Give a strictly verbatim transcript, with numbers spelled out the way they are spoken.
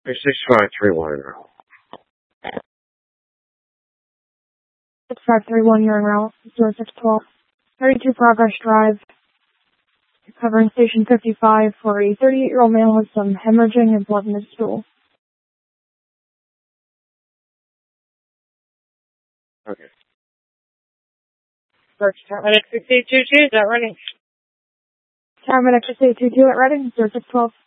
six five three one. six five three one, you're en route. zero six one two. thirty-two Progress Drive. You're covering station fifty-five for a thirty-eight-year-old male with some hemorrhaging and blood in his stool. Okay. Search Tower six eight two two, is that running? Tower six eight two two at Reading, zero six one two.